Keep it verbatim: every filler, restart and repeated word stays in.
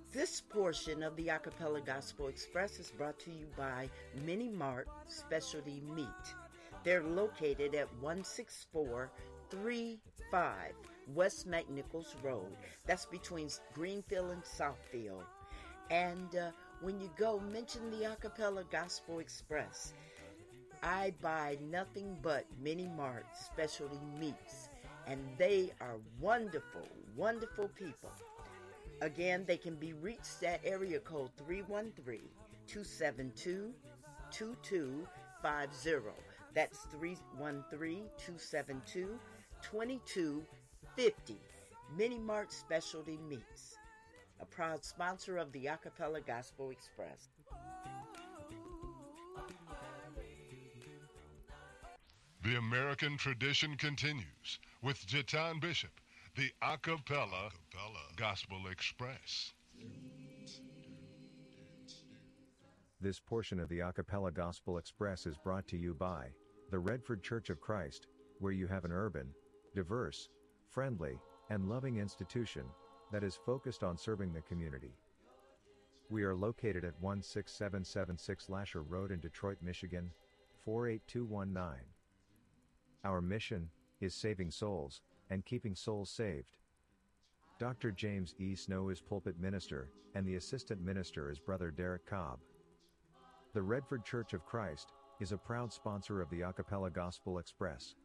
This portion of the Acapella Gospel Express is brought to you by Mini Mart Specialty Meat. They're located at one six four three five West McNichols Road. That's between Greenfield and Southfield. And uh, when you go, mention the Acapella Gospel Express. I buy nothing but Mini Mart Specialty Meats, and they are wonderful, wonderful people. Again, they can be reached at area code three one three, two seven two, two two five zero. That's three one three, two seven two, two two five zero. Mini Mart Specialty Meats, a proud sponsor of the Acapella Gospel Express. The American tradition continues with Jatan Bishop, the Acapella, Acapella Gospel Express. This portion of the Acapella Gospel Express is brought to you by the Redford Church of Christ, where you have an urban, diverse, friendly, and loving institution that is focused on serving the community. We are located at one six seven seven six Lasher Road in Detroit, Michigan, four eight two one nine. Our mission is saving souls and keeping souls saved. Doctor James E. Snow is pulpit minister, and the assistant minister is Brother Derek Cobb. The Redford Church of Christ is a proud sponsor of the Acapella Gospel Express.